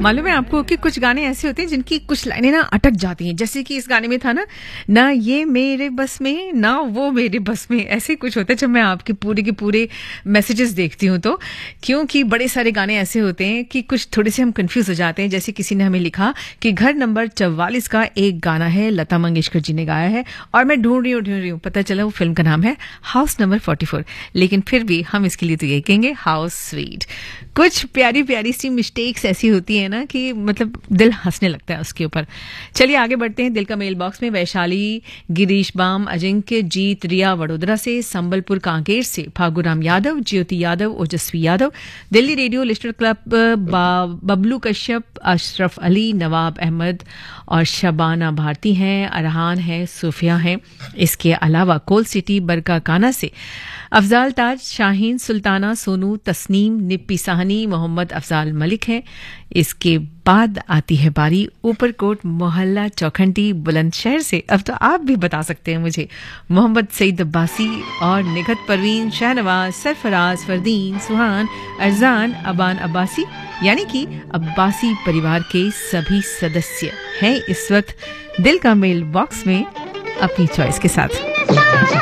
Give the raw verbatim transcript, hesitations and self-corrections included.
मालूम है आपको कि कुछ गाने ऐसे होते हैं जिनकी कुछ लाइनें ना अटक जाती हैं, जैसे कि इस गाने में था ना, ना ये मेरे बस में ना वो मेरे बस में, ऐसे कुछ होता है जब मैं आपके पूरे के पूरे मैसेजेस देखती हूँ तो। क्योंकि बड़े सारे गाने ऐसे होते हैं कि कुछ थोड़े से हम कंफ्यूज हो जाते हैं। जैसे किसी ने हमें लिखा कि घर नंबर चौवालीस का एक गाना है, लता मंगेशकर जी ने गाया है, और मैं ढूंढ रही हूँ ढूंढ रही हूँ पता चला वो फिल्म का नाम है हाउस नंबर फोर्टी फोर। लेकिन फिर भी हम इसके लिए तो यही कहेंगे हाउस स्वीट। कुछ प्यारी प्यारी सी मिस्टेक्स ऐसी होती है ना कि मतलब दिल हंसने लगता है उसके ऊपर। चलिए आगे बढ़ते हैं। दिल का मेल बॉक्स में वैशाली, गिरीश बाम, अजिंक्य जीत, रिया वडोदरा से, संबलपुर कांकेर से फागुराम यादव, ज्योति यादव, ओजस्वी Yadav, Delhi radio Leicester club, Bablu Kashyap, Ashraf Ali, नवाब अहमद और शबाना भारती हैं, अरहान है, सूफिया हैं। इसके अलावा कोल सिटी बरका काना से अफजाल ताज, शाहीन सुल्ताना, सोनू, तस्नीम, निप्पी साहनी, मोहम्मद अफजाल मलिक हैं। इसके बाद आती है बारी ऊपरकोट मोहल्ला चौखंडी बुलंदशहर से। अब तो आप भी बता सकते हैं मुझे। मोहम्मद सईद अब्बासी और निगत परवीन, शाहनवाज, सरफराज, फरदीन, सुहान, अरजान, अबान अब्बासी, यानी कि अब्बासी परिवार के सभी सदस्य हैं इस वक्त दिल का मेल बॉक्स में अपनी चॉइस के साथ।